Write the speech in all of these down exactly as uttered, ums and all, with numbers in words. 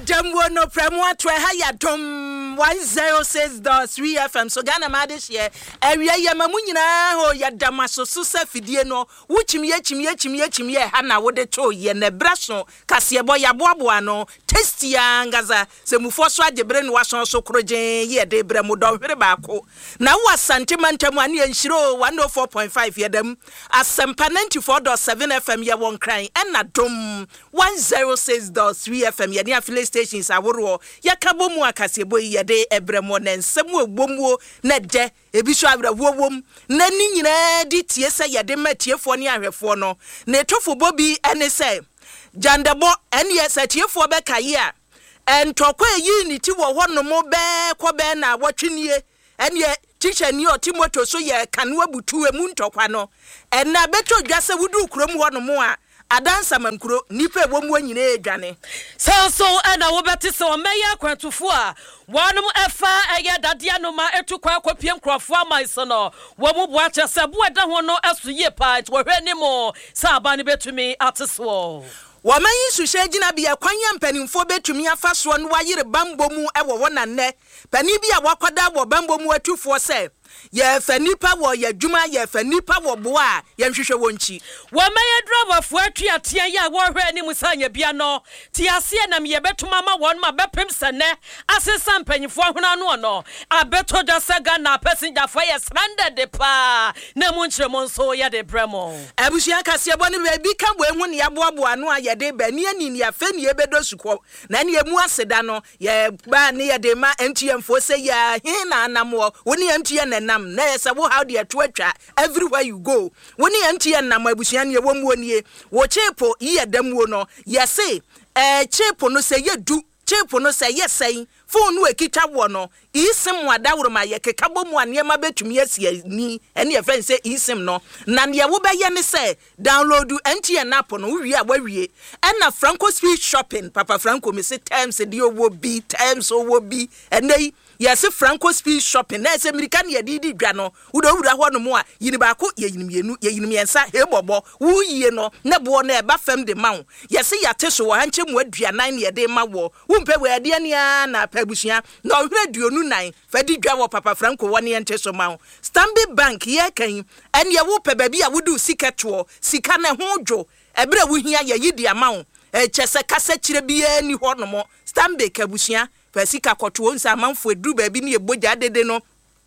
Yadamwo no premwa twe ha yadom one oh six point three F M so Ghana ma de hye ewia yema mu nyina ho yadamaso so se fidie no wuchim ye chim ye chim ye chim ye ha na wo de to ye ne braso kase ebo yaboaboa no testia ngaza se mufo so agebre no waso so krogen ye de bre mu do hwere baako na wo santimentam ane enhiro one oh four point five yedam asempa ninety-four point seven F M ye won kran ena dom one oh six point three F M ye ne affiliate stations aworo yakabo mu akase ebo ye de ebremo na nsemu egbomuo na de ebiso awrawowom na ni nyina di tie se ye de matiefo ne ahwefo no na etofo bobi ene se jandabo ene se tiefo be kaye a entokwa yi ni ti wo hono mo be ko be na wotwenie ene teacher ni otimoto so ye kanwa butu emu ntokwa no ena beto dwase wudu krom hono mo a adansa mankuro nipa ebomu anyina edwane so so ana wo beti so meya kwantufo a wonum efa eye dadia no ma etukwa akopie nkrofo amaiso no wo mu boa chese bo eda ho no asu ye pa wo hwe ni mo sa aba ni betumi ateso Wamayi sushe jina biya kwanya mpenimfo betumi afaso no wayire bambo mu ewo wona nne pani bia wakwada wo bambo mu atufo se ye fanipa wo ye dwuma ye fanipa wo boa ye nhwehwe wonchi wamaye driver fo atwa tia ya wo hwe ni musanya bia no tiase na me betuma ma won ma bepem sene asesa mpanyifo ahona no no abeto dasaga na passenger for ye stranded pa na mu nkyere mo nso ye de bremo abusia kase bo ne bi ka bo ehu ne yaboaboa no aye de ba ni ani ni afa ni ebedo suko na ne emu aseda no ye ba ne ye de ma M T M fo se ya hin na anamo woni M T N nam na yesa wo how dey to atwa everywhere you go woni M T N nam abusua ne wo mu onie wo chepo ye damuo no yese eh chepo no se ye du chepo no se ye sei phone no ekita wo no isim wadawro ma ye kekabo mu ane ma betumi asia ni ene ye fen se isim no na ne wo be ye ne se download M T N app no wi a wawie na Franco Speed Shopping Papa Franco me se times de owo bi times owo bi ene yes Franco Speed Shopping na se American ye di di dwa no wo do wura ho no mo a yini ba ko ye yini mienu ye yini miensa he bobo wo yie no na bo na e ba fam de ma wo yes ya te so wo hanche mu aduanan ye de ma wo wo mpe we ade ania na pabusua na ohre duonu nan fa di dwa wo Papa Franco woni ente so ma wo Stanbic Bank ye kan en ye wo pe ba bi a wo du siketo sika na ho dwo ebre wo hia ye yidi ama wo e chese kasa kire bi ani ho no mo Stanbic abusua Pesika kotu onsa manfo edu ba bi ne eboja dede no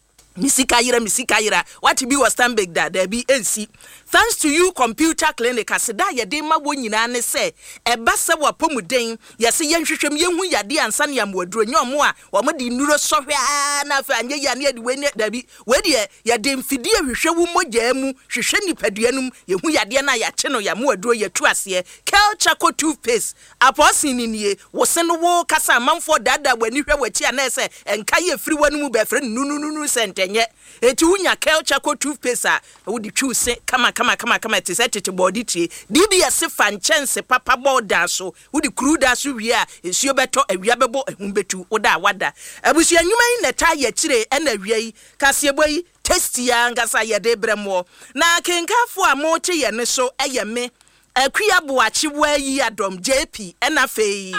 misika yira misika yira what be was Stanbic da there be ensi thanks to you computer clinic aseda ye de ma wo nyina ne se e ba se wa pomuden ye se ye nhwehwem ye hu yade ansa ne amwaduro nyomo a wo mo de nuro sohwe na fa anye ya ne de we ne da bi we de ye de mfidie hwehwe wo mogya mu hwehwe nipaduanum ye hu yade na ya che no ya mwaduro ye tu ase Kel Chaco toothpaste aposin ni nie wo se no wo kasa manfo dada wani hwe wachi ana se enka ye firi wanu mu be fre nunu nunu sente nye eti unya Kel Chaco toothpaste a wo di twu se kama kama kama kama te set te body tie D B S fan chance papa border so wo di cruda so wi a esuo beto awia bebo ehun betu wo da wada abusua nyuma yi na ta ye kire na awia yi kasebo yi testia ngasa ye de bremo na kenkafo a mo che ye ne so eye me Akuya Boachi wa yi adom J P ena fei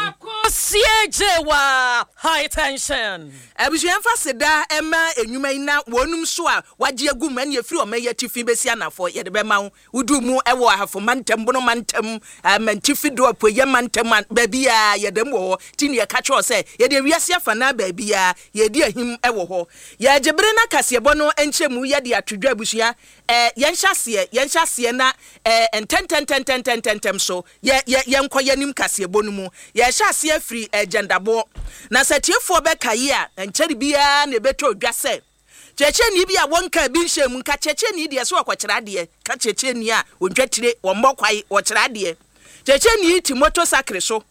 akosieje wa high tension abusuan fa seda ema enwuma ina wonum so a waje agum ane afiri o meye tifi besi anafo ye de be ma wudu mu ewo ahafo mantem bono mantem mantifi do apoye mantem ba bia ye dem wo tini ye ka cho se ye de wiase afa na ba bia ye de ahim ewo ho ye jebre na kasebo no enchemu ye de atodwa abusua eh ye nhase ye nhase na eh ten ten ten ten ten ten ten so ye ye yenkoye nim kasebo no mu ye hyase afiri agendabo na setiefo be kaye a enkyeri bia na beto dwase cheche ni bia wonka bi nhyem nka cheche ni de so akwakira de ka cheche ni a ontwatire wo mbokwai wo kira de cheche ni timoto sakre so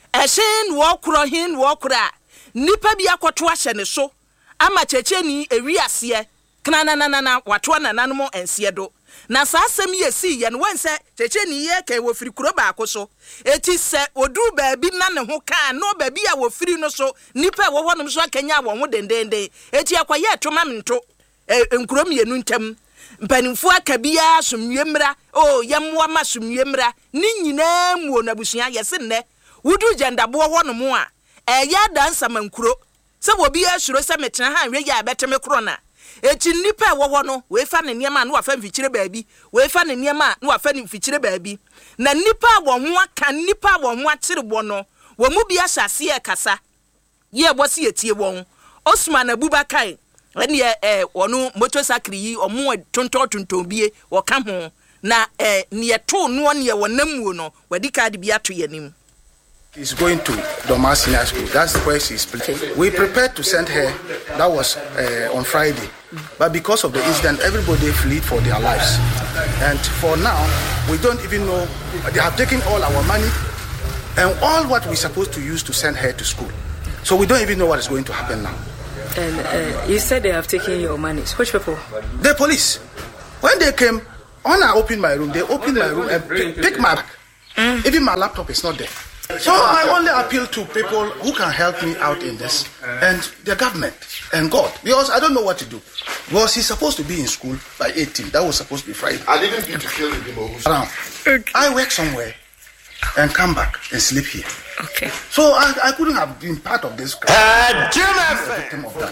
ehyen wo kro hin wo kra nipa bia kwoto ahye ne so ama cheche ni ewi ase kana na na na wato na nanom ense do na sa asem ye si ye no wense cheche ni ye ka wo firi kuro ba akoso eti se odu ba bi na ne ho ka no ba bi a wo firi no so nipa wo honom so akanya wo ho dendende eti akwaye toma mento enkuro mienu ntam mpanimfo akabia asomwemra o yemwa masomwemra ni nyina muo na busua ye se ne wudu jandabo honom a e ya dansa mankuro se wo bi asuro se metena ha nwe ya beteme kro na eti nipa e wo ho no we fa ne niema na wa fa mfikyire baabi we fa ne niema na wa fa ne mfikyire baabi na nipa wo ho aka nipa wo ho akyere bo no wo mu bi ahyase e kasa ye bo se etie won Osman Abubakar ene eh wono motorcycle yi omo tonto tonto bie wo ka ho na eh ne to no ne wonamuo no wadi card bi ato yanim. She's going to Doma Senior School. That's where she's playing. We prepared to send her. That was uh, on Friday. But because of the incident, everybody fled for their lives. And for now, we don't even know. They have taken all our money and all what we're supposed to use to send her to school. So we don't even know what is going to happen now. And uh, you said they have taken your money. Which people? The police. When they came, when I opened my room, they opened my room and picked my bag. Mm. Even my laptop is not there. So I only appeal to people who can help me out in this, and the government and God, because I don't know what to do. Because he's supposed to be in school by eighteen. That was supposed to be Friday. I didn't get to kill him. Around. I work somewhere and come back and sleep here. Okay. So I, I couldn't have been part of this. Uh, victim of that.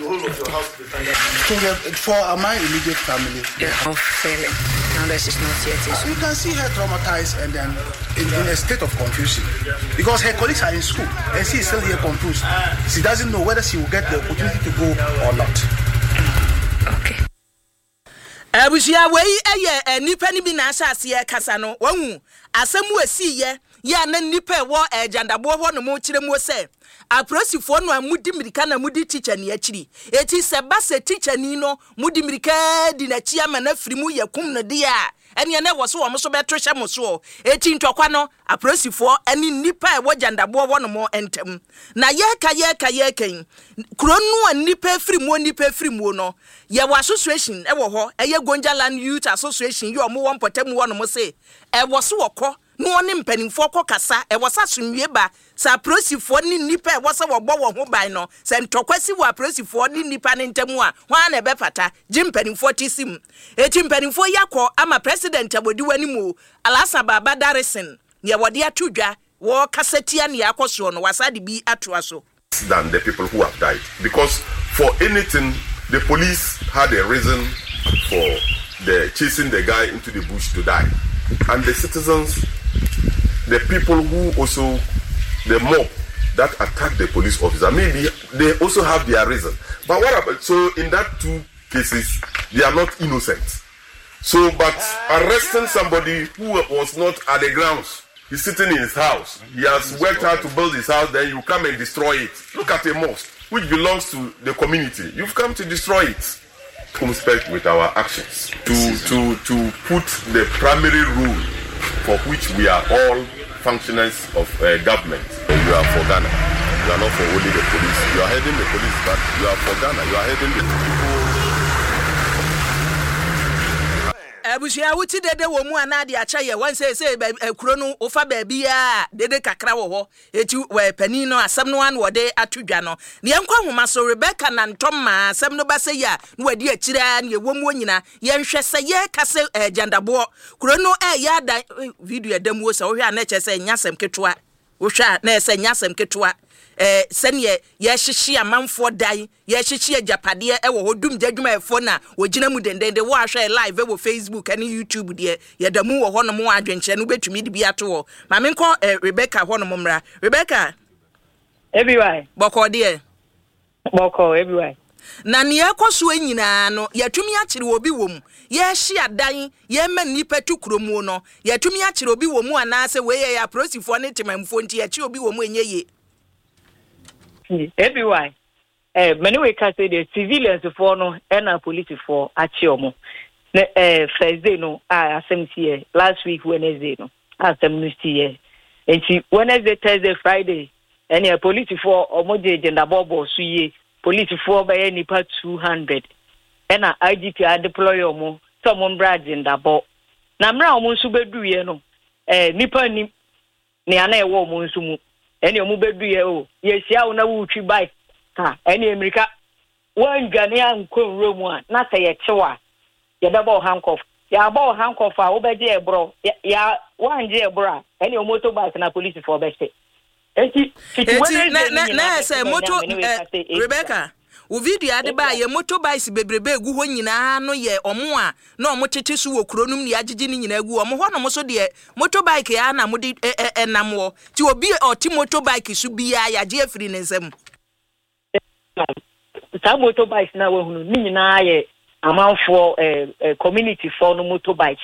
So for my immediate family, yeah, I'm failing. Now this is not yet. You can see her traumatized and then in, in a state of confusion because her colleagues are in school and she is still here confused. She doesn't know whether she will get the opportunity to go or not. Okay. Abushia wei eye nipa ni bi na asase ye kasa no wahu asemu esi ye ya na nipa wo ejandabo ho no mo kire mo se aprosifo no amudi mirika na mudi teacher ni akiri eti se base teacher ni no mudi mirika di na chia ma na firimu yakum no de a ene ne wo so wo so beto hye mo so eti ntokwa no aprosifo ani nipa e wo jandabo wo no mo entem na ye ka ye ka ye kan kuro no nipa firimu nipa firimu no ye wo association e wo ho eye Gonjaland Youth Association yo mo won potem wo no mo se e wo so wokọ no oni mpanimfo kọ kasa e wo sa sunwie ba sa prosifo ni nipa e wo sa wo bo wo ho ban no se ntokwasi wo prosifo ni nipa ne ntemu a hwa na be pata ji mpanimfo tisim eti mpanimfo yakọ ama president abodi wani mu Alasa Baba Darrison ye wode atudwa wo kasatia ne yakoso no wasade bi atoa so than the people who have died, because for anything the police had a reason for the chasing the guy into the bush to die, and the citizens, the people who also, the mob that attacked the police officer, maybe they also have their reason. But what about, so in that two cases they are not innocent. So but arresting somebody who was not at the grounds, he's sitting in his house, he has worked hard to build his house, then you come and destroy it. Look at a mosque which belongs to the community, you've come to destroy it. Respect with our actions to to to put the primary rule for which we are all functionaries of uh, government. You are for Ghana. You are not for only the police. You are heading the police, but you are for Ghana. You are heading the people. Abushia wuti dede wo mu anade acha ye wan say say kuro no ofa ba bia dede kakra wo ho eti we pani no asem no an wode atudwa no ne yankwa homa so Rebecca na ntomma asem no ba say ya no wadi akira ne wo mu nyina ye nhwe say ye kase jandabo kuro no e ya da video edam wo say wo hwa na che say nyasem ketwa wo hwa na say nyasem ketwa eh sene ye hyehye amanfo dai ye hyehye japade e wo hodum jadwuma efo na wogina mu dendende wo ahwe live e wo Facebook and YouTube de ye damu wo hono mo adwenche no betumi de bi ato wo ma me nko eh, Rebecca hono mo mra Rebecca everywhere boko de boko everywhere na ne ekoso anyina no yatumi akire obi wom ye hye adan ye ma nipa tukromu no yatumi akire obi wom anase we ye ya prosifo ne temamfo nti akire obi wom enyeye everywhere eh many we can say the civilians for no and a police for achiomo eh Thursday no ah asem here last week Wednesday no asem no here and Wednesday Thursday Friday and a police for omoje agenda bobo so ye police for by any part two hundred and a I G P a deploy omo someone brad in that bo na mra omo so bedu ye no eh nipa ni ne ana e wo omo nso mu eni omu bedu ye o ye sia wo na wo twi bike ka eni America wan gane anko nromu a na se ye chewa ye beba o handcuff ya ba o handcuff a wo beje e bro ya wan je e bro eni omu to bike na police for be say eti eti na na na say moto Rebecca wo video ade ba ye motorbikes bebrebe egu ho nyina no ye omo a na omo tete so wo kronum ne agege ni nyina egu omo ho no mo so de motorbike ya na mo de enam wo ti obi oti motorbike so bia ya je afiri ne nsam ta motorbikes na wo hunu ni nyina ye amanfo eh community for no motorbikes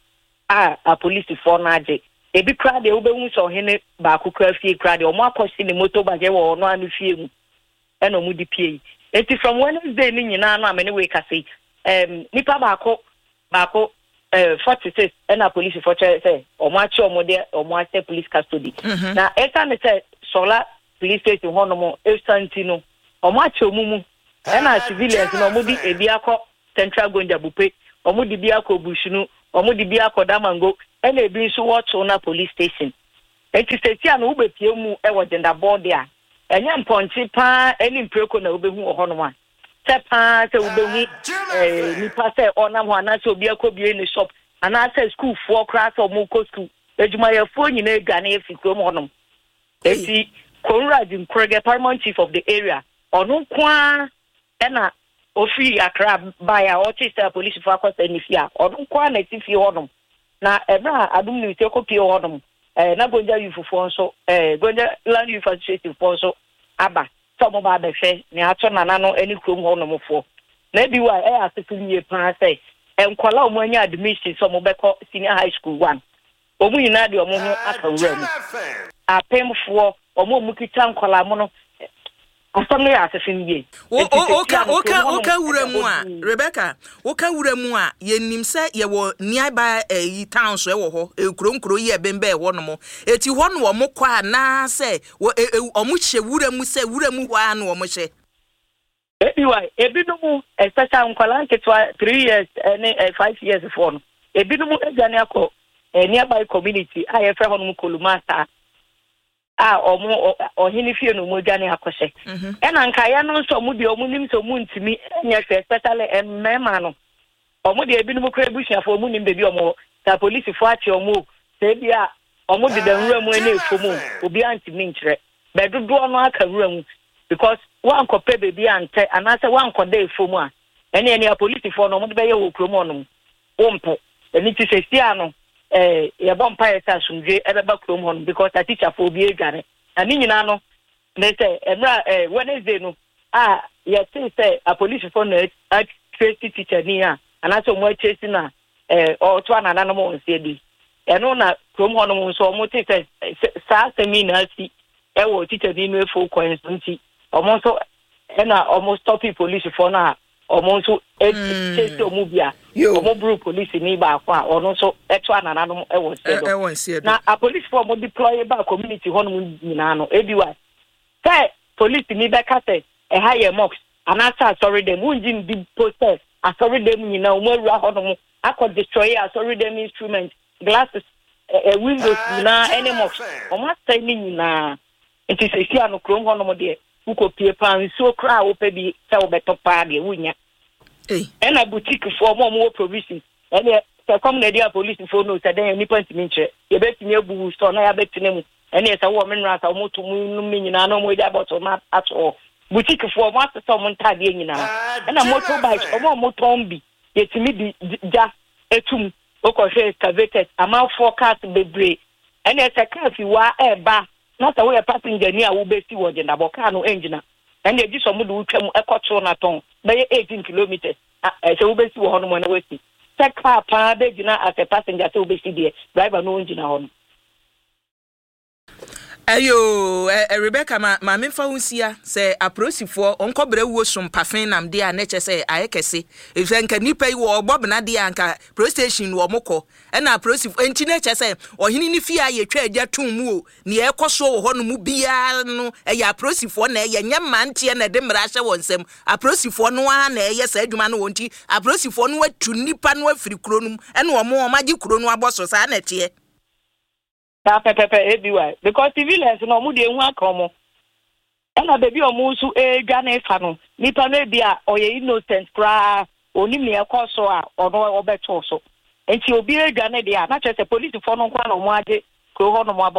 ah a police for na age ebi kra de obehu so hene ba akukra fie kra de omo akosi ni motorbike wo no anu fie mu eno mu di pie eti from Wednesday ni nyina no amene we ka sei em nipa ba ko ba ko eh forty-six ena police for say omo achi omo de omo achi police custody na eka ne say sola police station ho no mo estanti no omo achi omumu ena civilians no omo di ebi akọ Central Gonja Bupe omo di bi akọ Bushunu omo di bi akọ Damango ena ebi nso watch na police station eti sesi ana ube pie mu e wo gender board dia enya mponchi pa eni mpreko na obehu ohono a se pa se obehu eh nipa se ona ho ana se obi akobie ni shop ana se school for class or mo ko school ejuma ye fo nyina egane efikro mo hono eti Konrad Nkrege paramount chief of the area onu kwa ena ofi Accra baya o chief police for akwa senifia onu kwa na tifi hono na ebra adum ni te kopie hono eh na Gonja yufufo nso eh Gonja land youth association for nso aba so mo ba be hwe ne ato nana no ani krom ho no mofo na bi wa eh asefili ye pan say enkwala o mo anya admission so mo be ko senior high school one o mu nyina de o mo ho aka wura mu apemfo o mo mu kita nkwala mo no asomne asefili ye oka oka oka wura mu a Rebecca oka wura mu a yenim se ye wo nearby eh town so e wo ho ekronkro ye bembe ho no mo eti ho no mo kwa na se o mo hye wura mu se wura mu wa no mo hye ebi wa ebi no mu especially nkwala nketwa three years and five years for no ebi no mu agane akọ nearby community a ye fra ho no Kolumasa ah omo ohini fie no mo gane akose e na nka ya no nso mo de omo nim so mo ntimi enya especially emema no omo de ebi no mo kra bushia fo mo nim bebi omo ta police fo ache omo se bia omo de dan wura mu ene efo mu obi antimi nkire be dodo no aka wura mu because one kope bebi ante anase one koda efo mu a ene ene police fo no mo de be ye wo kromo no wo mpo eni ti se sia no eh ya bompa esa sunje ebeba krom hon because a teacher for obi egare ani nyina no ne say emra eh Wednesday no ah ya say a police for no a trace teacher ni a anaso mo chase na eh o to anana no mo nse bi eno na krom hon mo so mo te say sa seminar si e wo teacher ni no efo coins nti omo so ena almost stop police for na omo so e chase omo bia omo bru police ni ba kwa ono so eto anana no e wo sedo na a police for mo deploy ba community hono mu nyina no ebiwa say police ni be ka say e higher mocks anasa sorry dem unjin di process a sorry dem nyina o mo awura hono mu akọ destroy a sorry dem instrument glasses e windows na any mocks o ma say ni nyina enti say sia no krom hono mo de uko pie pan so kra wo pe bi say wo beto pa de wunya eh ena boutique for mo mo provision ene se come na dia police for no say den nipa ntimi nche ye betimi abu store na ya betine mu ene say wo menra say mo to mu no nyina no mo dia bottle ma ato boutique for mo aso mo ntade nyina ena motorbike o mo motombi ye timi di ja etum okohwe excavated ama forecast bebre ene say car fi wa eba na say we passenger ni a wo besi wo je na boka no engine ene edi so mo do twam ekoto na ton be eighteen kilometers eh say wo besi wo hono mo na wesi say car pa be gina as a passenger say wo besi there driver no engine hono ayo eh, Rebecca ma ma memfa hunsia se aprosifo onkobre wo som pafen nam de a na che se ayekese efe nka nipa yi wo obobna de anka pro station wo mokọ e na aprosifo enti na che se ohini ni fie aye twa agya tum mu o ne ekoso wo ho no mu bia no e ya aprosifo na ye nyama ntie na de mra hye wonsem aprosifo no a na ye sa adwuma no wonti aprosifo no atu nipa no afiri kronum e na omo omagi kronu aboso sa na tie ta pepepe ebiwa because civilians no mu de hu akomo ena bebi omu su e gane fa no nipa no bia oye innocent kra onim ne ekoso a ono obeto so enti obi e gane dia na chese police for no kwa no mu age ko ho no mu aboso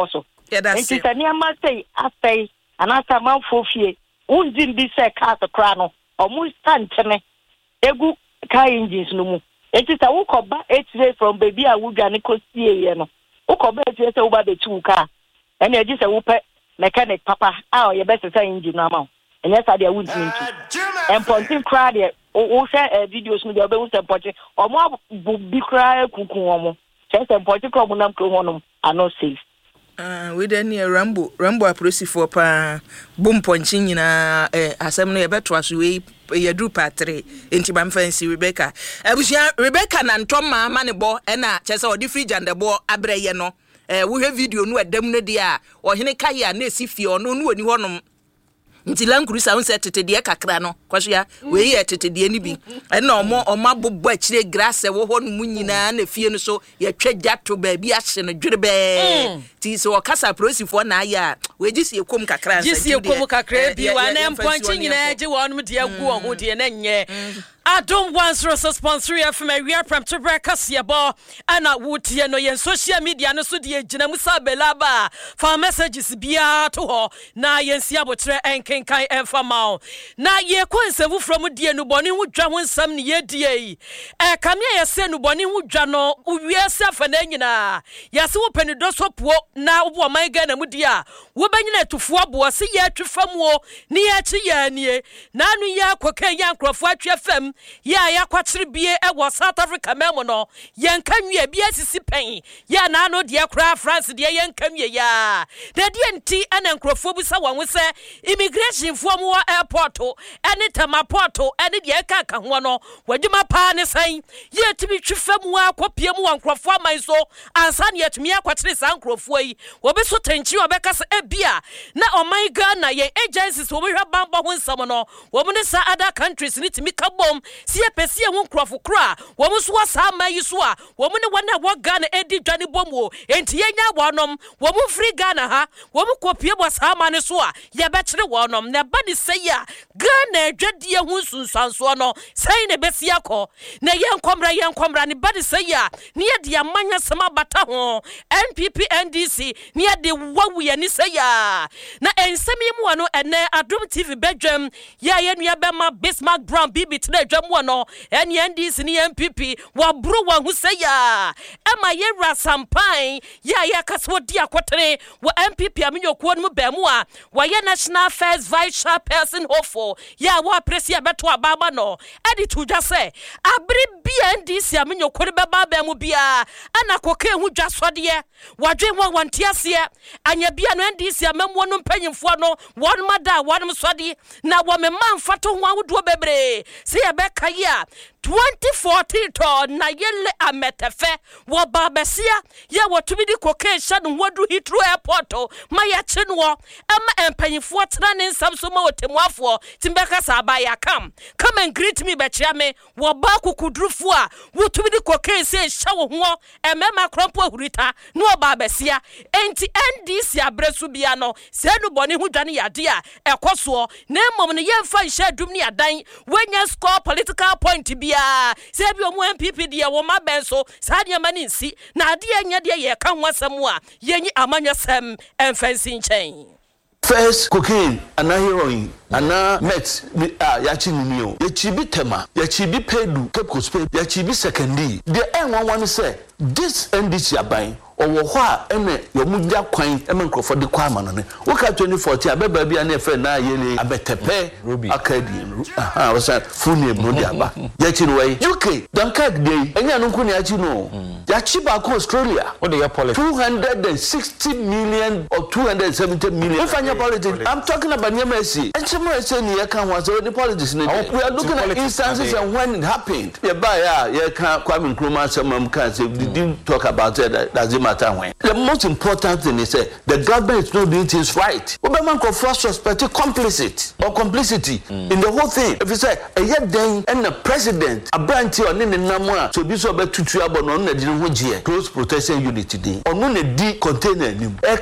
nti sɛ nneɛma sei asɛe anaasɛ amanfoɔ fie wondim bi sɛ cars kora no ɔmo stantene egu car engines no mu nti sɛ wokɔba etire from baby a wodwa ne kɔsie yɛ no wokɔba etire sɛ woba bɛtu wo car ɛna agye sɛ wopɛ mechanic papa a ɔyɛ bɛsɛ sɛ engine no ama wo ɛnyɛ saa deɛ wontumi ntu ɛmpɔnten koraa deɛ wohwɛ videos no deɛ wobɛhu sɛ mpɔnkye ɔmo abo bi koraa kuku wɔn kyerɛ sɛ mpɔnkye koraa ɔmo nam kuro hɔ nom ano safe. Ah, we then near Rambo, Rambo aprosi for pa boom punching nyina eh asem no yebeto aso we yedu pa three enti bam fancy Rebecca. Abusia Rebecca na ntom ma ma ne bo e na kyese odi fridge and the bo abreye no eh wo hwe video no adam no dia ohene kai a na esi fie ono no oni honom nti lankrusa won se tetede kakra no kwahia we ye tetede ni bi e na omo oma bobbo akire grass e wo ho no nyina na fie no so ye twagya to ba bi ahye no dwerebe ti so okasa prosifo na aya we gisi ekom kakra nsa gisi ekom kakra bi wa na mponchi nyina age wonum de agu ho de na nye Adom once sponsor F M we are from to breakfast yebo ana wutie no yen social media no so de gina musa belaba for messages bia to ho na yen sia botre enkenkan emfa mawo na ye konsevu from die no boni hu dwa ho nsam ne ye die yi e kamia ye se no boni hu dwa no uwie se fa na nyina ya se wo peni do so po na wo man ga na mu dia wo banyina tufo abo se ye twefam wo ne ye chi ya nie na anu ya kokan ya nkrofo atwefam ya ya kwakyere bie e wo South Africa memo no yen kanwie bie sisi pen ya na no de kra France de yen kanwie ya de de nti ana nkrofo bu sa won se immigration fo mo airport ene tamaport ene de ka ka ho no wadwuma pa ne san ye tibi twefam akopie mu nkrofo aman so ansa ne yetumi akwakyere san nkrofo yi wo be so tanchi obeka se ebia na oman Ghana ye agencies wo hwa bamba ho nsam no wo ne sa other countries ni timi kabom sie pese hu nkrofo kra wo mu so sa ma yi so a wo mu ne wona wo Ghana edi dwane bomu enti yenya wonom wo mu free Ghana ha wo mu kopie bo sa ma ne so a ye be kire wonom na ba ni sei a Ghana adwadie hu sunsanso no sei ne be sia ko na ye nkomra ye nkomra ne ba ni sei a ne ye de amanya sema bata ho N P P N D C ne ye de wawu ye ni sei a na ensemi mu ano ene Adom T V bedwam ya ye nua be ma Bismarck Brown bibi tena dwam no ene N D C ne N P P wa bro wa hu sei a ema ye rasampan ya ye kaso di akotere wa N P P amenyokuo no be mu a wa ye National Affairs Vice Chairperson hofo ya wa presia beto ababa no edi tuja se abri B N D C amenyokuo be ba ba mu bia ana koke hu dwasode ye wadwen wa wantiase anya bia no N D C amemwo no mpanyimfo no won mada won sode na wo me manfato ho awodo bebre se ye be kai a twenty fourteen to na yele ametefe wo babesia ye wotumi di kokeisha no wadu Heathrow airport ma ya chenwo ama empanyifo tena ne nsam so ma wotemuafo timbeka sa ba ya kam come and greet me bechia me wo ba kukudrufu a wotumi di kokeisha sha wo ho emema krompo ahurita no babesia enti N D C abresu bia no se no boni hu dwane yade a ekoso na emom ne yemfa nhya dum ne adan wenya score political point bia se bi omo N P P de wo ma benso sa de ma nsi na ade anya de ye ka ho asem a yenyi amanya sem emfansi nchen first cocaine and heroin and met ah ya chinimio ya chibi tema ya chibi pedu kepko spe ya chibi sekendi the n one one say this N D C aban owo ho a ene yomugya kwan eme nkrofo de kwa ama no ne woka twenty fourteen abeba bia na efe na yele abetepe akadi aha wasa funi ebro di aba ya chi no way U K dankag dey enya no nku ne ya chi no ya chi ba ko Australia what dey politics two hundred sixty million or two hundred seventy million if anya politics I'm talking about Nyamasi and some say ni ya kan wa so the politics we are looking at instances and when it happened ya ba ya ya kan Kwame Nkrumah samam kan say didn't talk about it that's it. The most important thing is that the government is not doing things right. Obama can first suspect complicit or complicity mm. in the whole thing. If you say a yet then and the president a branch or name namwa so be so about two three about on the close protection unit today or no D container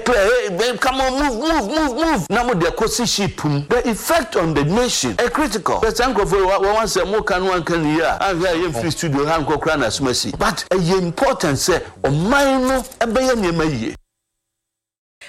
come on move move move move now the cosi ship the effect on the nation a critical. The uncle for one say more can one can hear and here free studio hand crown as mercy but a important say or minor ebe ye niema yie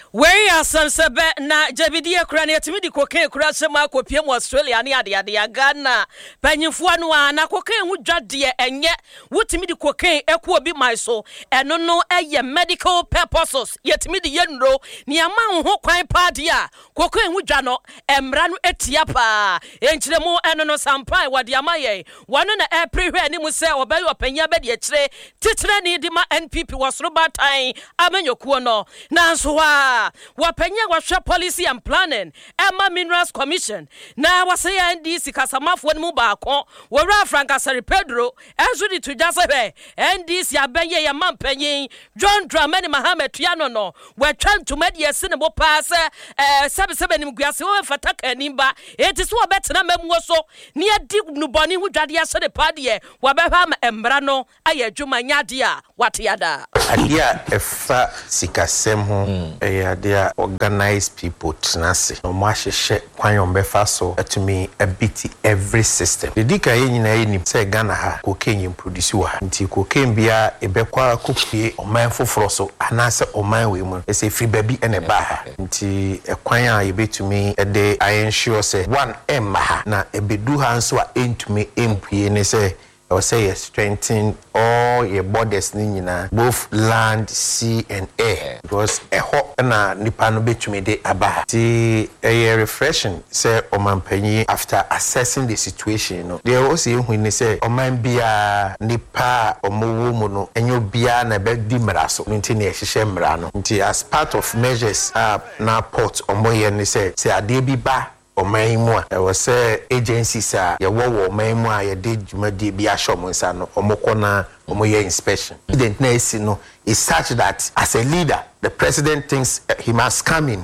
Where are some sebe na Jabidia Crania to me the cocaine crash Marco P M Australia ni adi adi Ghana. Penyifuanwa na cocaine would jadie and yet would me the cocaine equal be my soul and no no a medical purposes yet me the yendo ni a man who quite partia cocaine would jano and ranu etiapa enchemo and no sampai what yamaye one on the April when you say or by your penya bed yet titre ni dima N P P was Robert time amenyo kuono nanswa wapenya wahwe policy and planning Emma Minerals Commission na wase ya N D C kasamafo ni mu baako wora Frank Asari Pedro enzudi tujase N D C abenye ya mampenyin John Dramani Mohammed Tuyano no wetwa ntumadi yesi ne bo paase eh sebe sebe ni mguase wo fataka nimba eti so obetena memwo so ni adi nuboni hu dwade ya se de pade wabehwa ma embra no aye adwuma nyade a wateyada adia efa sikasem ho eh adia organize people tenase no mahwehwe kwan yombefa so atumi abiti every system dedika ye nyina ye ni se Ghana ha cocaine produce wa nti cocaine bia ebekwa kopie oman foforo so anase oman we mu ese free baby ene ba ha nti ekwan a yebetumi ede ensure se one em ha na ebedu ha nso a entumi empue ne se I will say strengthen all your borders nyina both land, sea and air because a hot na nipa no betumi de aba ti a refreshing say omanpanyi after assessing the situation no there was hu ni say oman bia nipa omowo mu no enyo bia na be di mraso nti na ehihye mra no nti as part of measures uh, na port omoye ni say say ade bi ba Omaimwa, there was a agencies a ya wo Omaimwa ya did jumadi bi ashomonsa no omokona omoye inspection. The next no is such that as a leader, the president thinks uh, he must come in.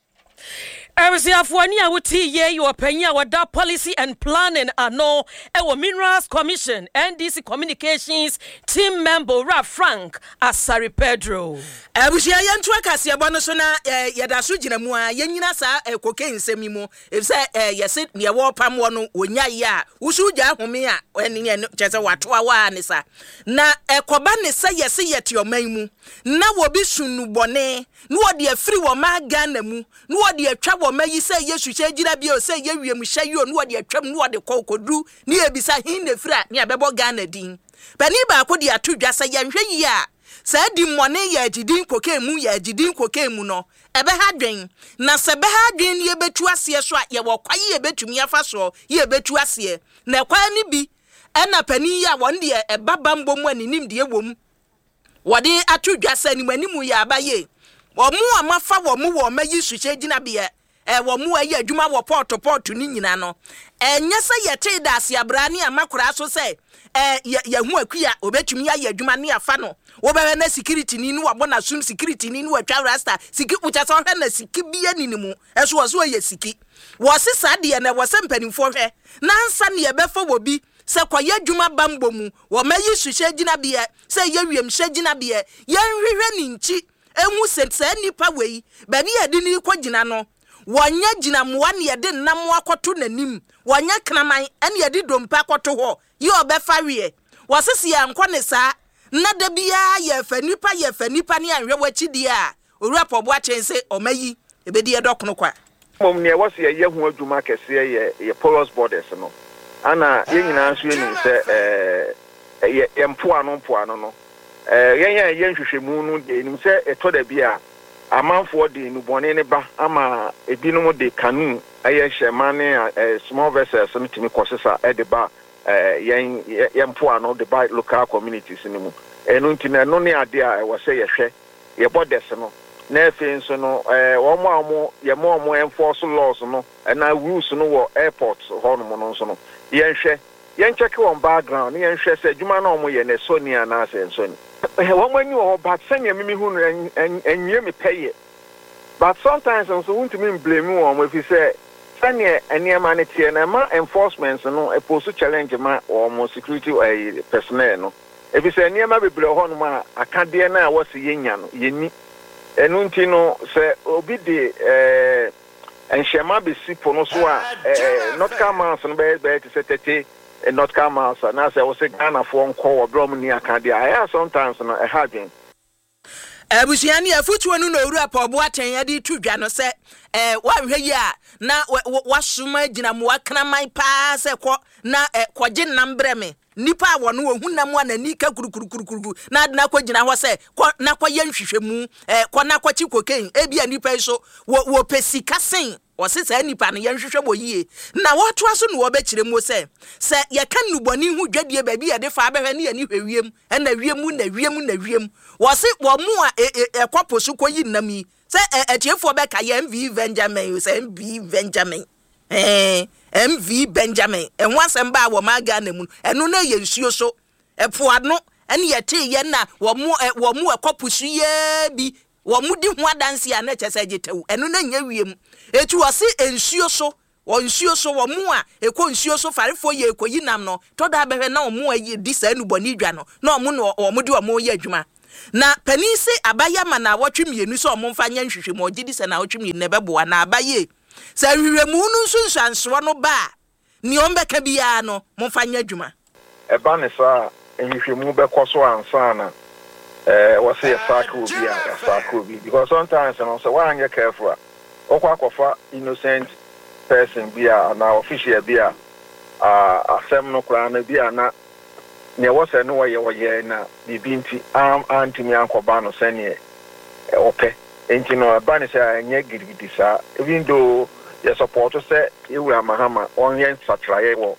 Erisiafuani awuti ye yo penya wada policy and planning ano ewo Minerals Commission N D C Communications team member Ra Frank Asari Pedro. Abushia yentu akase ebono so na yeda so gina mu a yenyina sa cocaine nsemi mu if say yesi ne wo pam wo no onya ye a usu gya home a eni chese wato awa ne sa na ekoba ne sa yesi yete oman mu na wo bi sunu bone no de afiri wo ma Ghana mu no de atwa wo ma yi say yesu che gira bi o say ye wiem hye yo no de atwam no de kokodu ne ebisa hin ne fira ne abebo Ghana din pani ba ko de atodwa say ye hwe yi a sa di money ya jidin koke mu ya jidin koke mu no ebe ha dwen na se be ha dwen ye betu ase so a ye wo kwaye ye betumi afa so ye betu ase na kwa ni bi ena pani ya won de e baba mbom anim de ewom wode atodwa sa ni manimu ya abaye omu amafa wo mu wo mayi suche gina bia e wo mu ayi adwuma wo port port ni nyina no enye se ye te da ase abrani amakura so se eh ye hu akua obetumi ayi adwuma ne afa no wo be na security ni nu wabo na sum security ni nu atwa rasta siki ucha so hwe na siki bia ni mu eso wo so ye siki wo sisa de na wo se mpanimfo hwe na nsa ne ye befa wo bi se kwaye adwuma bambo mu wo mayi suche gina bia se ye wiem hye gina bia ye nhwehwe ni nchi emu se nipa wei ba bi ade ni kwagina no wonya gina moa ne yede nam akoto nanim wonya kraman ene yede dompa akoto ho ye obefa wie wosese ya nkɔ ne saa na da bia ye fa nipa ye fa nipa ne anhwe wachidi a owura pobo achense omayi ebedi edokono kwa mom ne wose ye hu adwuma kese ye ye porous borders no ana ye nyina nso ye nim se eh ye empo ano mpo ano no eh yen yen hwehwemu no de nim se eto da bia amanfo de nubone ne ba ama ebinom de kanu aye hyema ne small vessels no timi kosesa e de ba yen yempo ano de ba local communities ni mu enu ntime no ne ade a wo se ye hwe ye borders no na efe nso no eh wo mo amo ye mo mo enforce laws no na rules no wo airport ho no no nso no yen hwe yen check on background yen hwe se adwuma na omo ye ne sonia na se nsoni one when you are but send your mimi who and and you me pay it. But sometimes I also want to mean blame you on if you say send your any humanity and ma enforcement no a post challenge ma or more security or personnel no. If you say near ma be blow on ma I can't dear na was yenya no yeni enunti no say obi de eh and shema be sipo no so a not come out no be be to say thirty and not come out and as I was a Ghana for one call or Bromini Acadia. I have sometimes a having. Abusiani afutu anu no owura Paul Boateng ade tu dwa no se eh wa hwe yi a na wasoma gina mo wakraman pa se kɔ na kɔgye nambre me nipa a wɔno wo hunam wa nani ka kurukurukuruku na na kɔ gina hɔ se na kɔ yɛ nhwehwɛmu eh kɔ na kɔ chi kokain e bia nipa so wo pesika sen wɔse saa nipa no yɛ nhwehwɛ bɔ yie na wɔto aso no wɔbɛkyerɛ mu se se yɛ ka nubɔni hu dwadie ba bi yɛ de fa abɛhwɛ ne yɛ ni hwɛwiem ɛna wiemu na wiemu na wiem wɔse wɔ mu a ɛkɔpo so kɔ yi nam yi se etiefo bɛka yɛ M V Benjamin se M V Benjamin eh M V Benjamin en wasem ba wo maga na mu eno na ye nsuo so efo ano ene ye te ye na wo mu wo mu ekopusu ye bi wo mu di ho adanse a na kyese gitew eno na nya wiem etu wo se ensuo so wo nsuo so wo mu a ekɔ nsuo so farefo ye ekoyi nam no to da behwe na wo mu ayi di sa nu boni dwa no na wo mu no wo mu di wo mu ye adwuma na panisi abaya ma na wotwe mienu so wo mu mfa nya nhwehwe mo gidi se na wotwe mienu ne beboa na abaye sa hwehwɛmu no nsunsanso no ba ni ombeka bia no momfa nya adwuma e ba ne sa hwehwɛmu bɛkɔ so ansa na eh wo se sakro bi a sakro bi because sometimes no so wa anya careful okwa akɔfa innocent person bi a na official bi a asɛm no kra na bi a na ne wo se no wɔyɛ wɔyɛ na bibi nti am antimi ankɔba no sɛne e opɛ enti no ba ne say anya girigidi sa even though you support say Ewura Mahama on yen satraye wo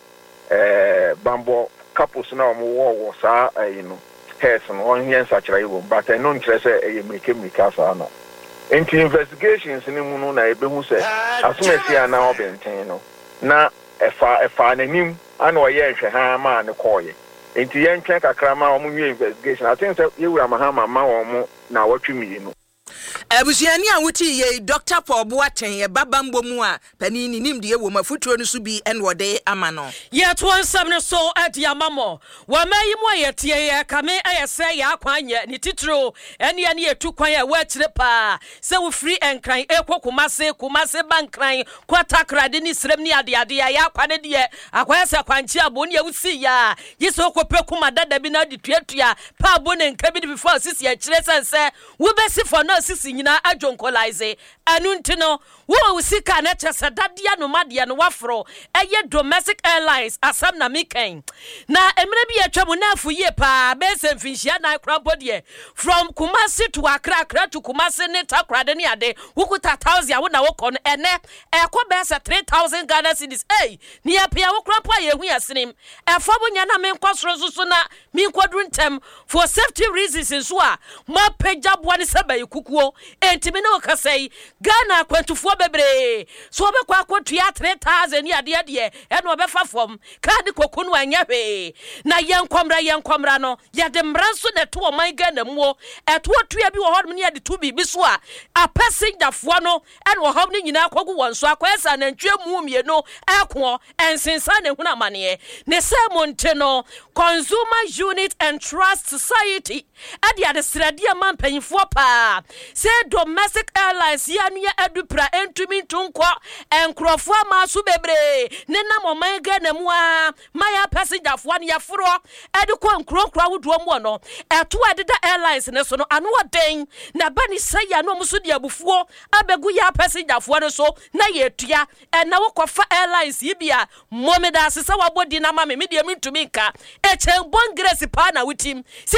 eh bambo couples na omo wo wo sa you know heads no on yen satraye wo but I no interest say e make make asa na enti investigations ni mu no na e be hu say asomasi ana obenten no na efa efa nanim ana oye hwe ha ma ne koye enti yen twen kakra ma omo nwe investigation I think say Ewura Mahama ma omo na watwe mi no Abusiani a wuti ye Doctor Paul Boateng ye babambo mu a panini nim de wo mafuturo no so bi en wode ama no ye to nsam no so ade amamo wa mayi mu ye tie ye kame ayese ya kwanye ni titiro ene ye ne etu kwan ya wa kire pa se wo free enkran ekokumase kumase bankran kwata krade ni srem ni ade ade ya kwane de akwase kwanchi abo ne wusi ya yeso kope kuma dada bi na de tuatua pa abo ne nka bi before sisi ya kire sense wo besi for no sisi nyina adwonkolize anu ntino wo usika na chese dadia no madia no wafro eye domestic airlines asam na miken na emre bi atwam na afu ye pa be se mfinhia na krampo de from Kumasi to Accra, Accra to Kumasi ne takra de ne ade wukuta one thousand wo na wo kon ene ekọ be se three thousand Ghana cedis eh ne apia wo krampo ye hu yasenim efo bo nya na menkosoro susu na minkodru ntem for safety reasons nso a ma pagya bo ne seba yikukuo entimi ne okasai Ghana kwantufuo bebre so obekwa akotua three thousand ya de de e no obefa fom card kokunu anya hwe na yenkomra yenkomra no ya de mranso ne to oman Ghana muo eto otua bi wo hodum ne ya de to bi bi so a a passenger fo no e no hodum ne nyina akogu wonso akwesa na ntwe mu mienu eko ensensa ne huna mane ne se monte no Consumer Unit and Trust Society ade ade sradia man panyifo pa se domestic airlines ya no ya adupra entumi tunko enkrofo ma so bebre ne na moman Ghana mu a maya passenger fo ne ya foro ade ko nkronkro wodo mu no eto ade da airlines ne so no ano oden na bani saya no muso de abufuo abegu ya passenger fo ne so na ye tua e na wokofa airlines yibia momeda sesa wabodi na mame me de mintumi nka e chen bon grace pa na wutim se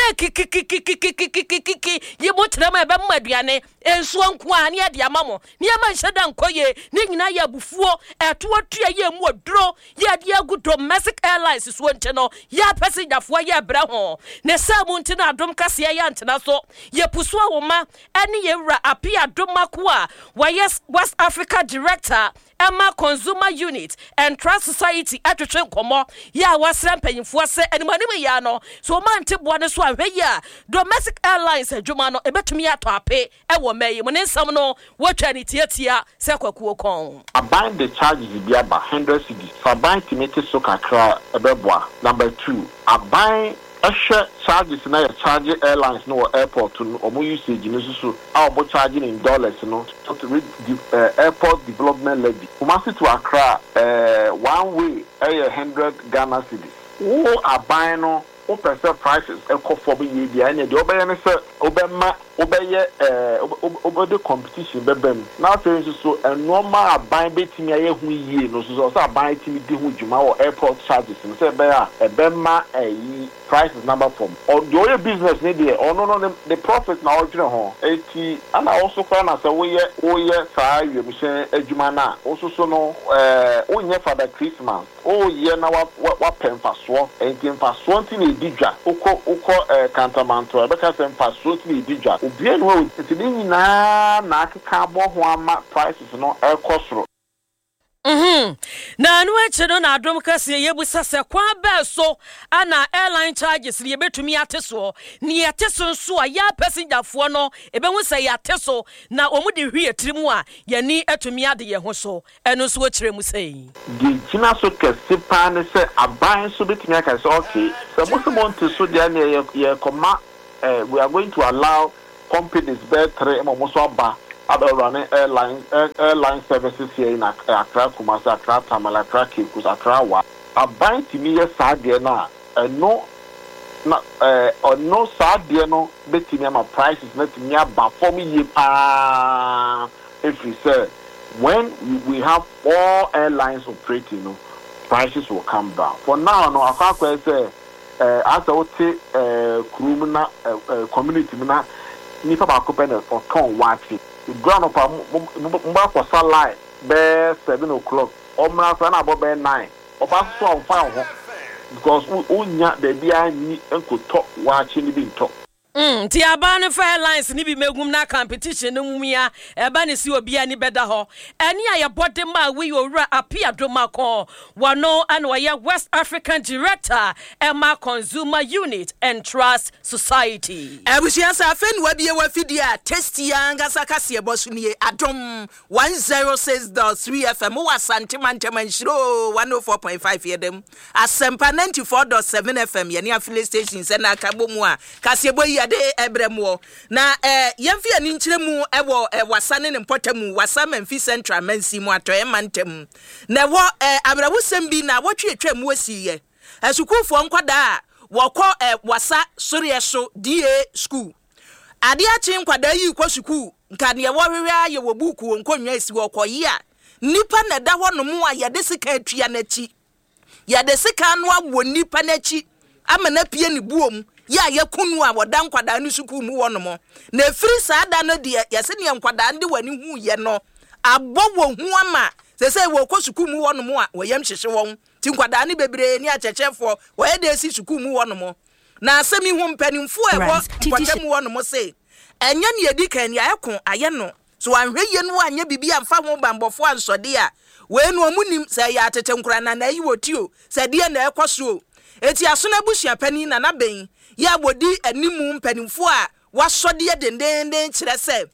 kikikikikikikiki ye motra ma be maduane ensuo nko a ne de amamo ne ma nheda nkoye ne nyina ya bufuo eto otua ye mu oduro ye de agu domestic airlines so nte no ya passenger fo ye bra ho ne samu nte na adom kase ya ntena so ye puso awoma ene ye wura apia domako a wa yes West Africa director Emma Consumer Unit and Trust Society atwetwe nkomo ya wasra mpanyimfo se animani me ya no so mante boa ne so ahwe ya domestic airlines adwuma no ebetumi ato ape e wo mayi mo ne nsam no wotwa ni tiatia se kwakuo kon aban the charges bi aba one hundred cedis aban timete so kakra ebeboa. Number two, aban Asha charges na ya charge airlines no airport no omo usage no so a obo charging in dollars no to read the uh, airport development levy Kumasi to Accra uh, one way a one hundred Ghana cedis wo aban no o percent prices e ko for be ye bia na de obeye ne se obema obeye eh obede competition bebem na afei nso so enoma aban betimi aye hu yie no so so aban timi di hu djuma or airport charges no say be a ebema eh prices number from or the only business need there or no no the profit na odwene ho eti ana also kwa na say we ye we ye saa yemhye adwuma na also so no eh onye for the Christmas oh ye na wa wa pemfaso enti mfaso nti na edidwa ukọ ukọ eh kantamanto ebeka se mfaso nti na edidwa obie no enti ni nyina na akeka abo ho ama prices no ekosoro. Mhm. Na anu eche no na adom kase yebusa se kwa beso ana airline charges ni yebetumi ateso ni yateso nso a ya passenger fo no ebehu se yateso na omu de hwie trimu a yani etumi ade ye ho so eno so kire mu sei di kina so kase pa ne se aban so betumi aka se okay se mo se mo nteso de na ye koma uh, we are going to allow companies better mo so aba about running airline air, airline services here in Accra, Kumasi, Accra, Tamale, Accra, Cape Coast, Accra. Wa aban timi ye sadie na no na eh or no sadie no betimi ama prices na timi aba for me ye pa if we say when we, we have all airlines operating no prices will come down. For now no akwa say eh as o te eh crew na community na ni pa ba ko pe na for ton watching the ground up mba for sunlight be seven o'clock omra so na abo be nine oba so on fa ho because unya de bia ni enkoto wachi ni bi nto Mm, ti abane airlines ni bi megum na competition no mumia eba ne si obia ni beda ho eni aye body ma we owura apia domako wano and waye West African Director Emma Consumer Unit and Trust Society ebusia sa afen wa bie wa fidia testi anga sakase bosu ni adom one oh six point three F M wa santimantema nshiro one oh four point five yedem asempa ninety-four point seven F M ye ni affiliate stations na akabomu a kasebo de ebremo na eh yemfi ani nkyeremu ewo wasane ne mpotemu wasama mfi central mansi mu atoye mantem na wo eh abrawusem bi na wotwetwam wasiye asukufo nkwada wokọ eh wasa sorieso D A school ade achi nkwada yi kọ school nka ne wo hwehwe aye wo buku nkonwa esi wokoyi a nipa na da ho no mu a yede sika atua na chi yede sika no awo nipa na chi ama na pie ni buom ya yakunu a wodan kwada ni suku mu wonomo na free saada no de yase ne nkwada ndi wani hu ye no abowo hu ama se se wo ko suku mu wonomo a woyam hyehye won ti nkwada ni bebre ni achechefo wo ye de si suku mu wonomo na asemi hu mpanimfo e wo kwata mu wonomo se enya ne edi kan ya ekon aye no so anhwe ye no anya bibi amfa ho bambofo ansode a we no omunim se ya atete nkura na na yi wotio se de na ekoso eti asona busia pani na na ben ya bodi animu mpanimfo a wasode dendenden kire se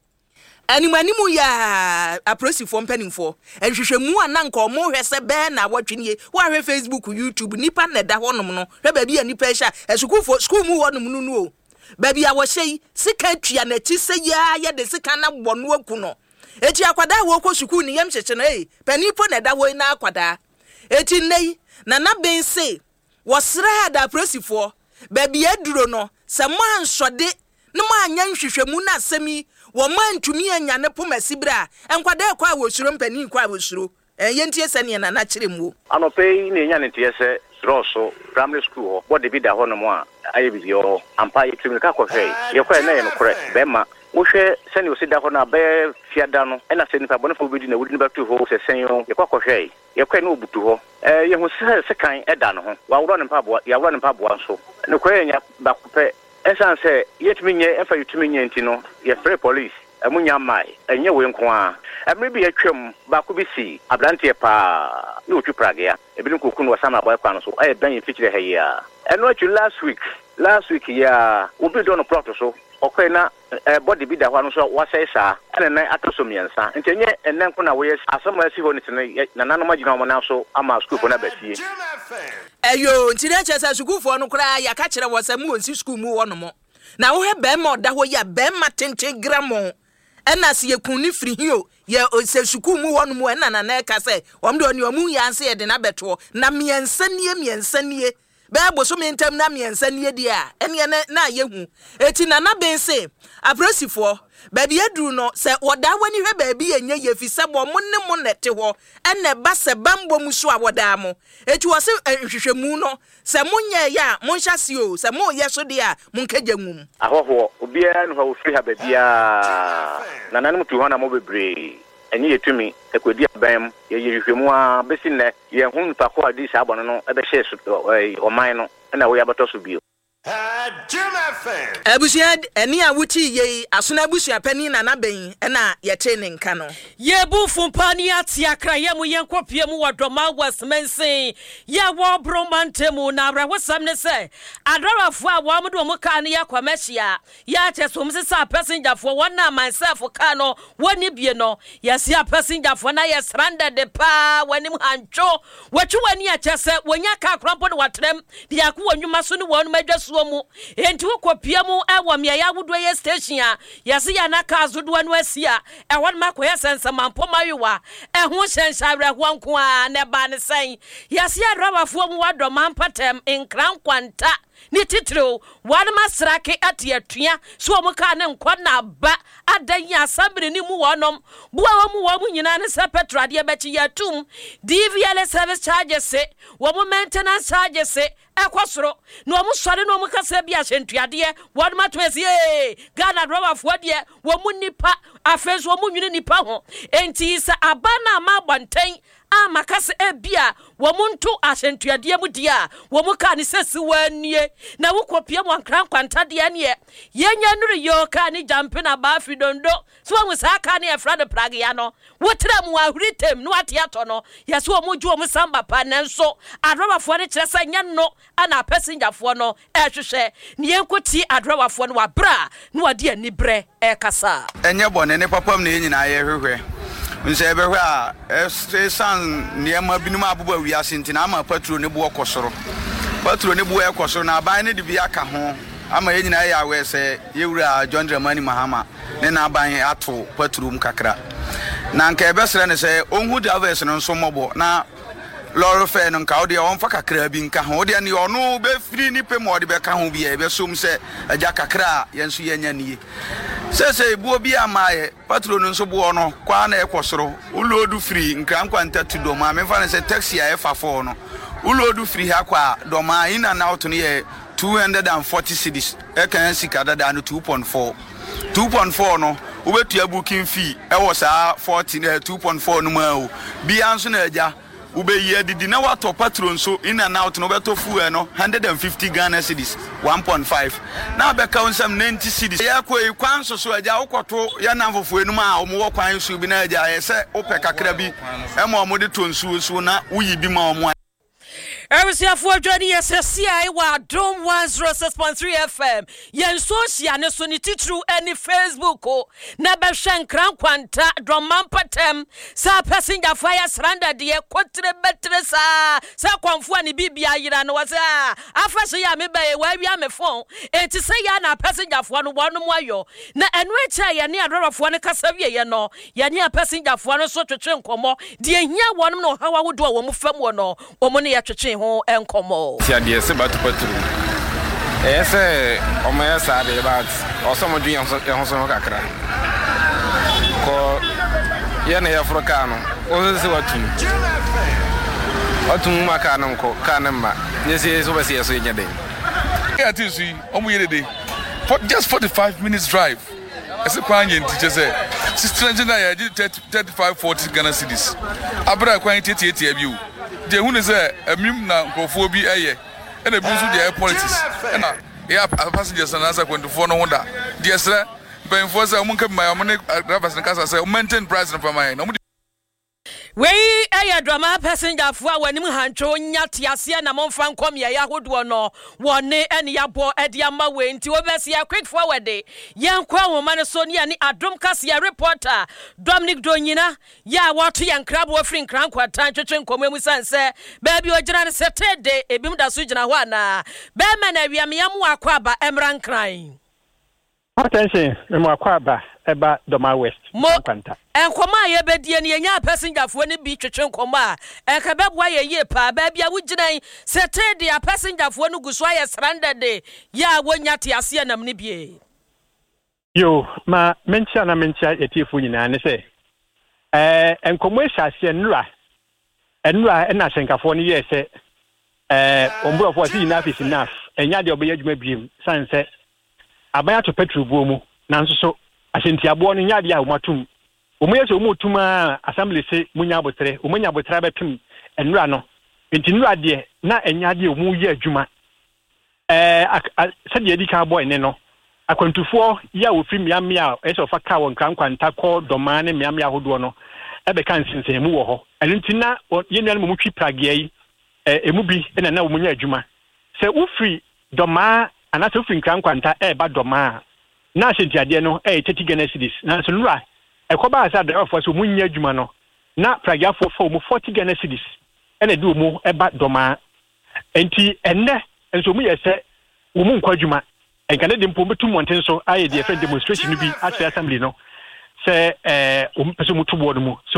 animu animu ya aprosifo mpanimfo ehwehwemu ananka omo hwese be na watwenie wa hwe Facebook YouTube nipa na da honom no hwe ba bia nipa hya esukufo school mu honom no no ba bia wo hyei sika tua na ti se ya ya de sika na bono aku no eti akwada wo ko school ni yam hyehye no eh panipo na da wo na akwada eti nei na na ben se wo sra da aprosifo baby aduro no se mo ansode ne mo anya nhwehwemu na asemi wo man tumi anya ne pomasibra enkwada kwa wosuro mpani kwa wosuro enye ntie se ne na na kiremu anope ne nya ne tie se roso primary school ho body bi da ho no mo a aye bi yo ampa yetumi ka ko hwe ye kwa na ye no kore be ma wo hwe se ne osi da ho na be fiada no e na se nipa bonefo bi di na wudi ni ba tu ho se senyo ye kwa ko hwe ye kwa na obutu ho eh ye hu se se kan e da no ho wa wuro ne mpaboa ya wuro ne mpaboa so ne kwa nya ba kupe esan se yetumi nye emfa yetumi nye nti no ye free police amunya mai enye we nko a emre bi atwam ba ko bi si ablante pa no twu pragea ebi nko kunu wasama boy kwa no so e ban fichire ha ya eno atwu last week last week ya obi do no plot so okay na body bi da hwa no so wasai sa ene nan atoso miensa ntenye enen ko na we asama si ho nitene na nanom agina mo na so ama school fo na basie eyo ntire chesa school fo no kura ya ka kire wasam wonsi school mu wo no mo na wo he be ma oda ho ya be ma tenten gramo ena se yekun ni firi hio ye se school mu wo no mo ena na na ka se wom de oni omu ya nse ye de na beto na miensa nie miensa nie bɛɛbo so mentem na miensa nie dia ene na yehu eti na na ben se apresifo baabi aduru no se woda wani hwe baabi yenye yefi se bo mo ne mo nete ho ene ba se bambo mu so a woda mo eti wo se hwehwemu no se monye ya monhyase o se mo ye so dia monkagya ngum ahoho obi anu ha ofiri ha baabia na nanem tu ho na mo bebre enye yetumi ekwedi abam ye yehwehwemu a besi ne ye hu npa ko adi sa abon no ebe hye so oman no na wo ya beto so bio Abusia eni a wuti ye asona abusia pani na na ben na ye te ne nka no ye bu fumpani ati akra ye mu ye nkopie mu wadoma wasmensen ye wo bromantemu na awrahosam ne se adorafo a wo amdo mu ka ne ye kwamahia ya chesom se sa passenger fo won na myself ka no woni bie no ye se a passenger fo na ye stranded de pa woni mu hancho wachu wani a chese wonya ka krampo ne watrem de yakwo nwuma so ne wonu madwaso mu enti wokopia mu ewo me ya wudo ye station a yesi ya na ka zodo anu asia e won makoye sensamampo mayewa e ho hyenhyawre ho nko a ne ba ne sen yesi ya rabafo mu wadoma mpatem nkran kwanta ni titiro wan masrake ate atua so mu ka ne nkwa na ba adan ya sabire ni mu wonom bua wo mu wo mu nyina ne se petrol de bechi ya tum D V L service charges se wo mu maintenance charges se ekosoro no mu sore no mu kasa bia hyentuade won matwesi eh Ghana driver fo de wo mu nipa afenso wo mu nwini nipa ho enti se abana ma bonten ama kasa ebia wo mu nto ahyentuade mu dia wo mu ka ne sesi wanie na wo kopia mu ankran kwanta de ne yenya nuru yo ka ne jampe na ba fidondo so wo sa ka ne efra de plug ya no wo tra mu ahuritem no ate ato no yeso wo mu ju wo mu samba pa nanso adrobafo ne kire sa nya no ana passenger fo no ehwehwe ne yenkoti adrobafo no wabra no wade ani bre e kasa enye bone ne papam ne nyina ye hwehwe nse ebehwe a esan niema binum abuba wiase ntina ama patrol ne bo okosoro patrol ne bo ekosoro na aban ne de bia ka ho ama ye nyina ya we se yewura John Dramani Mahama ne na aban ato patrol mu kakra na nka ebesere ne se onhu drivers no nso mobo na loro fe no nka ode on fa kakra bi nka ho ode ne ono be firi ni pe mo de be ka ho bi e be som se agya kakra yenso yenya nie sese buo bi amaye patrol no nso buo no kwa na ekosoro ulodu free nkran kwanta to do ma me fa ne se taxi a efa fo no ulodu free ha kwa do ma ina na auto no ye two hundred forty cedis e kan sika dada no two point four two point four no ubetua booking fee e wo sa forty two point four no ma o bi anso na agya ube ye didi na wato patron so in and out no beto fuel no one hundred fifty Ghana cedis one point five na be ka unsam ninety cedis ya ko e kwan so so aja ukoto ya na mfofo enum a omo wo kwan so bi na aja ye se ope kakra bi e ma omo de tonsu so na uyi bi ma omo Erisia for joining us C I wa Dome one oh six point three F M. Yen social ne so ni titru any Facebook o na be hwen kran kwanta Droman patem sa passenger fire surrender de kotre betre sa sa kwamfo ani bibia yira no wase a afase ya me be wa wi am phone enti se ya na passenger fo no wono mo ayo na enu echa ye ne adorofo ne kasa wie ye no ye ne passenger fo no so twetwe nkomo de ehia wono no hawa wodo wo mo fam wo no wo mo ne ye twetwe ho enkomo tia de se batu patru ese o me sa de bat o so mo dun yon so kakra ko ye na ye frokano o se watu watu makano ko kanamba ye se so be se so nya de ya tisi o mu yede de for just forty-five minutes drive ese kwanye nti say sister na ya thirty-five forty Ghana cedis abra kwanye tete tete abiu de hu ne say amim na nkofo bi eye e na bi nso de politics e na ya passengers na asa twenty-four no honda de sra ben for say mo nka ma mo ne drivers na kasa say maintain price na pamai na we aya drama passenger fo a wanim hancho nya tiase na momfa nkom ye yahodo no wone ene yabo ede ama we nti obesi ya quick forward yankwa homa ne so ne ani adom kase ya reporter Dominic Donyina ya wato yankrabo afri nkran kwata twetwe nkom emu sanse ba bi ogira ne setede ebim da so gina ho ana ba ma na wiam yam akwa ba emran kran Attention, me akwaba eba Doma West. Mo kwanta. Enkoma ye bedie ne nya passenger fo ne bi twetwe nkoma a enkabeboa ye ye pa ba bia wuginan sete dia passenger fo no guso aye stranded de ya wonya te ase nam ne bie. Yo, ma mentia na mentia etiefo nyina ne se eh enkomo ehase nura enura na senkafo ne ye se eh ombo fo si enough is enough enya de obeya dwuma biem san se abaya to petrol buo mu nanso so asentiabo no nya de a umatum omo yeso omo tuma assembly se munya abotre omonya abotre abepim enura no enti nura de na enya de omo ye adwuma eh se de edika boy ne no akwantufo ya ofiri miamia eso fa ka won krankwanta ko doma ne miamia hodo no ebe kan sinsemu wo ho enti na yenua no mu twi pragia yi emu bi na na omunya adwuma se ufiri doma anase ufiri krankwanta e ba doma na asentiade no e thirty Ghana cedis na so nura ekoba asa de ofo so munya adwuma no na pragia fo fo mu forty Ghana cedis ene de omu e ba doma enti enne enso mu yese omu nkwa adwuma enkane de mpombe tu monten so aye de demonstration bi at assembly no se eh um peso mutu bo no mu